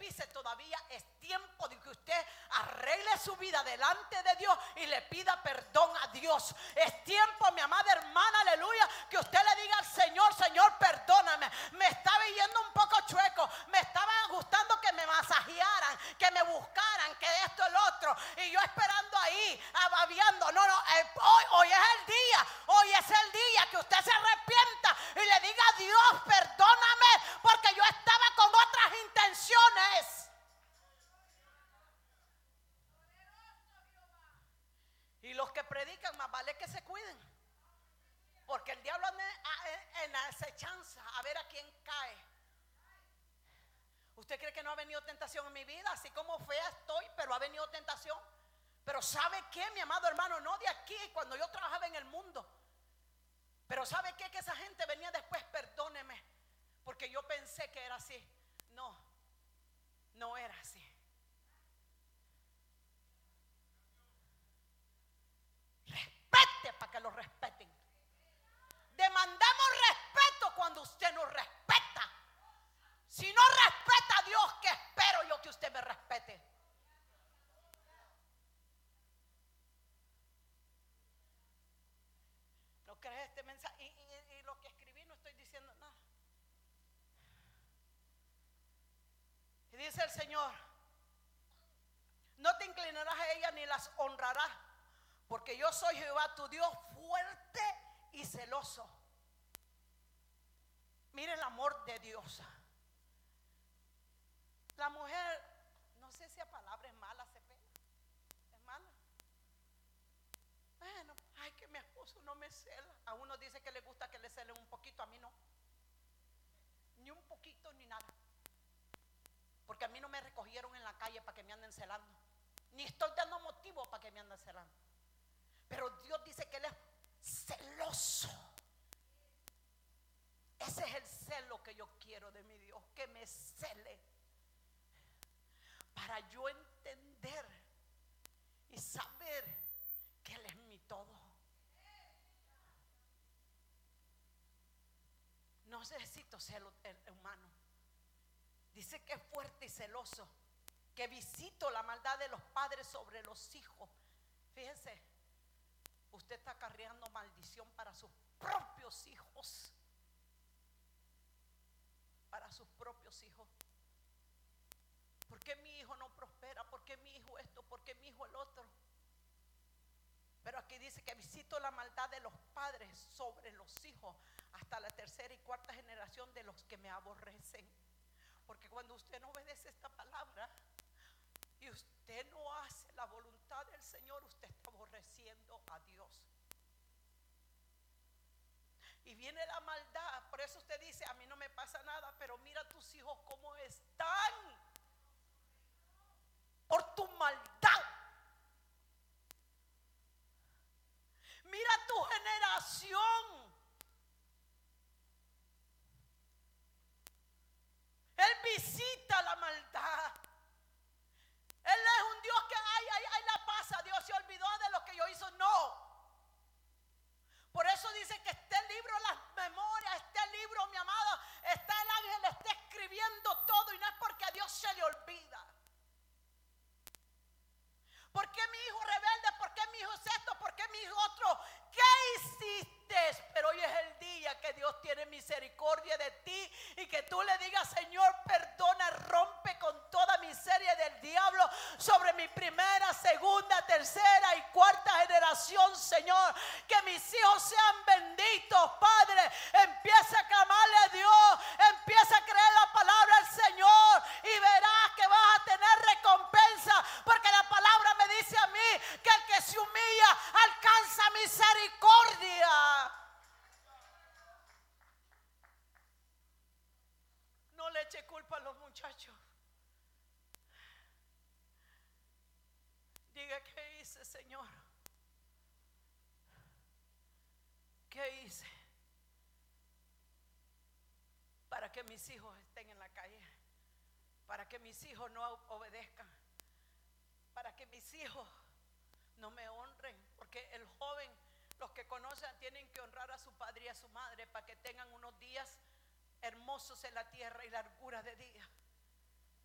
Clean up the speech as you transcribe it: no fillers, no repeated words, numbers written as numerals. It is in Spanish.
pise, todavía es tiempo de que usted arregle su vida delante de Dios y le pida perdón a Dios. Es tiempo, mi amada hermana, aleluya, que usted le diga al Señor: Señor, perdóname, me estaba yendo un poco chueco, me estaba gustando que me masajearan, que me buscaran, que esto, el otro, y yo esperando ahí, ababiando. No, hoy es el día, hoy es el día que usted se arrepienta y le diga a Dios: perdóname, porque yo estaba con otras intenciones. Y los que predican, más vale que se cuiden, porque el diablo anda en acechanza a ver a quién cae. ¿Usted cree que no ha venido tentación en mi vida? Así como fea estoy, pero ha venido tentación. Pero ¿sabe qué, mi amado hermano? No de aquí, cuando yo trabajaba en el mundo. Pero ¿sabe qué? Que esa gente venía después: perdóneme, porque yo pensé que era así. No, no era así. Respete para que lo respeten. Demandamos respeto cuando usted nos respeta. Si no respeta a Dios, ¿qué espero yo que usted me respete? ¿No crees este mensaje? Y lo que escribí no estoy diciendo nada. Y dice el Señor: no te inclinarás a ellas ni las honrarás, porque yo soy Jehová tu Dios, fuerte y celoso. Mire el amor de Dios. La mujer, no sé si la palabra es mala, se pena. Es mala. Bueno, ay, que mi esposo no me cela. A uno dice que le gusta que le celen un poquito, a mí no. Ni un poquito ni nada. Porque a mí no me recogieron en la calle para que me anden celando. Ni estoy dando motivo para que me anden celando. Pero Dios dice que Él es celoso. Ese es el celo que yo quiero de mi Dios, que me cele, para yo entender y saber que Él es mi todo. No necesito celo humano. Dice que es fuerte y celoso, que visito la maldad de los padres sobre los hijos. Fíjense, usted está acarreando maldición para sus propios hijos. Para sus propios hijos. ¿Por qué mi hijo no prospera? ¿Por qué mi hijo esto? ¿Por qué mi hijo el otro? Pero aquí dice que visito la maldad de los padres sobre los hijos, hasta la tercera y cuarta generación de los que me aborrecen. Porque cuando usted no obedece esta palabra y usted no hace la voluntad del Señor, usted está aborreciendo a Dios. Y viene la maldad. Por eso usted dice: a mí no me pasa nada. Pero mira a tus hijos cómo están por tu maldad. Mira tu generación. Él visita la maldad. Él es un Dios que ay la pasa. Dios se olvidó de lo que yo hizo. No. Por eso dice que este libro, las memorias, este libro, mi amado, está el ángel, está escribiendo todo, y no es porque a Dios se le olvida. ¿Por qué mi hijo rebelde? ¿Por qué mi hijo es esto? ¿Por qué mi hijo otro? ¿Qué hiciste? Pero hoy es el día que Dios tiene misericordia de ti y que tú le digas: Señor, perdona, rompe con toda miseria del diablo sobre mi primera, segunda, tercera y cuarta generación, Señor. Que mis hijos sean benditos, Padre. Empieza a clamarle a Dios, empieza a creer la palabra del Señor y verás que vas a tener recompensa, porque la palabra me dice a mí que el que se humilla alcanza misericordia. No le eche culpa a los muchachos. Diga: ¿qué hice, Señor? ¿Qué hice para que mis hijos estén en la calle? Para que mis hijos no obedezcan, para que mis hijos no me honren. Porque el joven, los que conocen, tienen que honrar a su padre y a su madre para que tengan unos días hermosos en la tierra y larguras de día.